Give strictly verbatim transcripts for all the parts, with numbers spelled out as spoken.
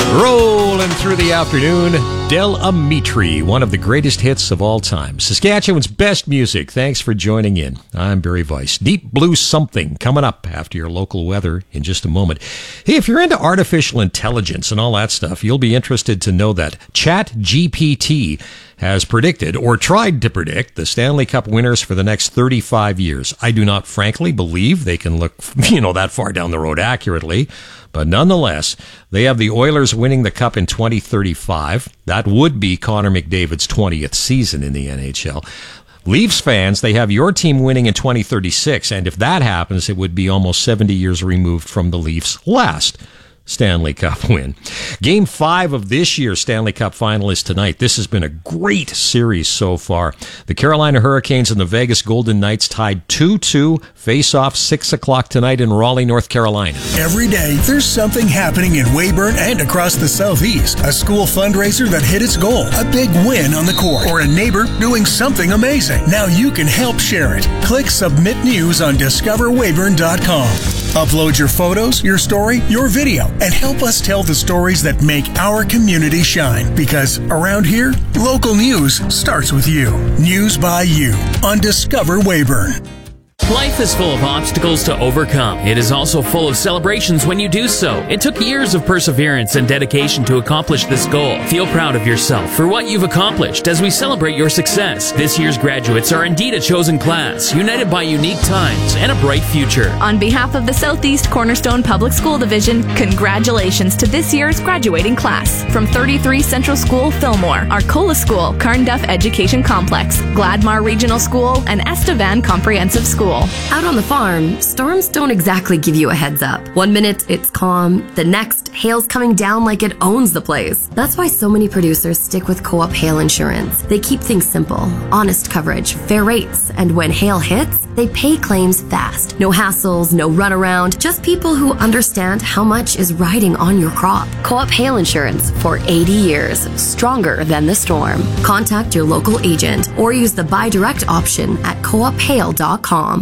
Rolling through the afternoon, Del Amitri, one of the greatest hits of all time. Saskatchewan's best music. Thanks for joining in. I'm Barry Weiss. Deep Blue Something coming up after your local weather in just a moment. Hey, if you're into artificial intelligence and all that stuff, you'll be interested to know that ChatGPT has predicted or tried to predict the Stanley Cup winners for the next thirty-five years. I do not frankly believe they can look, you know, that far down the road accurately. But nonetheless, they have the Oilers winning the Cup in twenty thirty-five. That would be Connor McDavid's twentieth season in the N H L. Leafs fans, they have your team winning in twenty thirty-six. And if that happens, it would be almost seventy years removed from the Leafs' last Stanley Cup win. Game five of this year's Stanley Cup final is tonight. This has been a great series so far. The Carolina Hurricanes and the Vegas Golden Knights tied two two. Face off six o'clock tonight in Raleigh, North Carolina. Every day, there's something happening in Weyburn and across the Southeast. A school fundraiser that hit its goal, a big win on the court, or a neighbor doing something amazing. Now you can help share it. Click Submit News on discover weyburn dot com. Upload your photos, your story, your video, and help us tell the stories that make our community shine. Because around here, local news starts with you. News by you on Discover Weyburn. Life is full of obstacles to overcome. It is also full of celebrations when you do so. It took years of perseverance and dedication to accomplish this goal. Feel proud of yourself for what you've accomplished as we celebrate your success. This year's graduates are indeed a chosen class, united by unique times and a bright future. On behalf of the Southeast Cornerstone Public School Division, congratulations to this year's graduating class. From thirty-three Central School, Fillmore, Arcola School, Carnduff Education Complex, Gladmar Regional School, and Estevan Comprehensive School. Out on the farm, storms don't exactly give you a heads up. One minute it's calm, the next hail's coming down like it owns the place. That's why so many producers stick with Co-op Hail Insurance. They keep things simple, honest coverage, fair rates, and when hail hits, they pay claims fast. No hassles, no runaround, just people who understand how much is riding on your crop. Co-op Hail Insurance for eighty years, stronger than the storm. Contact your local agent or use the buy direct option at co op hail dot com.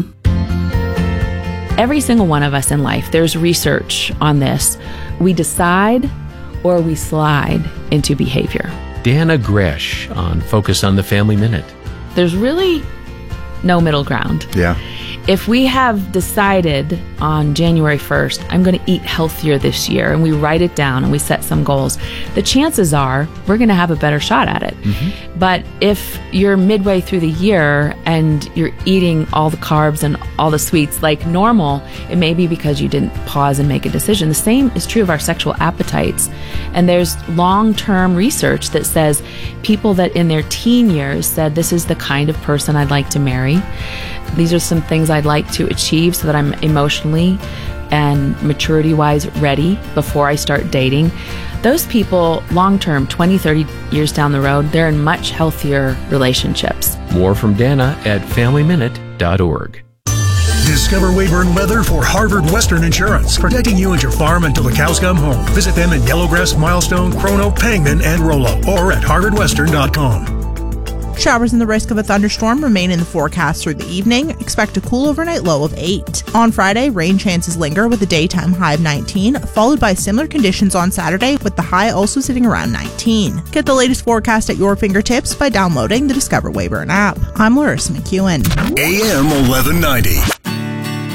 Every single one of us in life, there's research on this. We decide or we slide into behavior. Dana Gresh on Focus on the Family Minute. There's really no middle ground. Yeah. If we have decided on January first, I'm going to eat healthier this year, and we write it down and we set some goals, the chances are we're going to have a better shot at it. Mm-hmm. But if you're midway through the year and you're eating all the carbs and all the sweets like normal, it may be because you didn't pause and make a decision. The same is true of our sexual appetites. And there's long-term research that says people that in their teen years said, this is the kind of person I'd like to marry. These are some things I'd like to achieve so that I'm emotionally and maturity-wise ready before I start dating. Those people, long-term, twenty, thirty years down the road, they're in much healthier relationships. More from Dana at family minute dot org. Discover Weyburn weather for Harvard Western Insurance, protecting you and your farm until the cows come home. Visit them in Yellowgrass, Milestone, Chrono, Pangman, and Rollo, or at harvard western dot com. Showers and the risk of a thunderstorm remain in the forecast through the evening. Expect a cool overnight low of eight. On Friday, rain chances linger with a daytime high of nineteen, followed by similar conditions on Saturday with the high also sitting around nineteen. Get the latest forecast at your fingertips by downloading the Discover Weyburn app. I'm Larissa McEwen. A M eleven ninety,